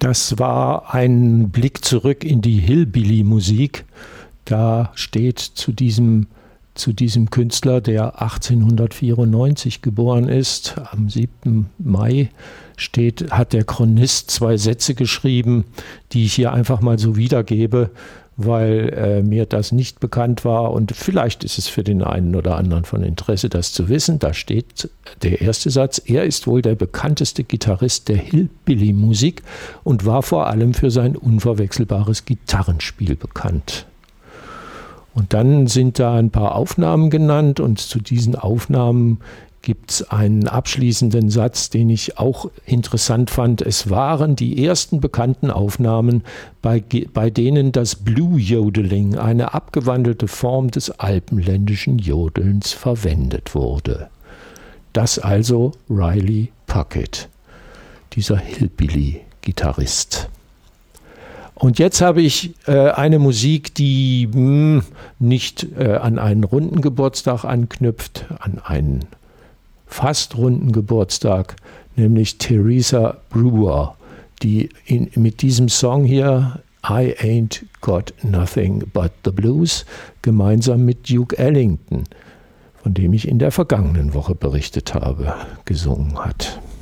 Das war ein Blick zurück in die Hillbilly-Musik. Da steht zu diesem Künstler, der 1894 geboren ist, am 7. Mai, hat der Chronist 2 Sätze geschrieben, die ich hier einfach mal so wiedergebe, weil mir das nicht bekannt war und vielleicht ist es für den einen oder anderen von Interesse, das zu wissen. Da steht der erste Satz: Er ist wohl der bekannteste Gitarrist der Hillbilly-Musik und war vor allem für sein unverwechselbares Gitarrenspiel bekannt. Und dann sind da ein paar Aufnahmen genannt und zu diesen Aufnahmen gibt es einen abschließenden Satz, den ich auch interessant fand. Es waren die ersten bekannten Aufnahmen, bei denen das Blue Yodeling, eine abgewandelte Form des alpenländischen Jodelns, verwendet wurde. Das also Riley Puckett, dieser Hillbilly-Gitarrist. Und jetzt habe ich eine Musik, die nicht an einen runden Geburtstag anknüpft, an einen fast runden Geburtstag, nämlich Teresa Brewer, die mit diesem Song hier, I Ain't Got Nothing But the Blues, gemeinsam mit Duke Ellington, von dem ich in der vergangenen Woche berichtet habe, gesungen hat.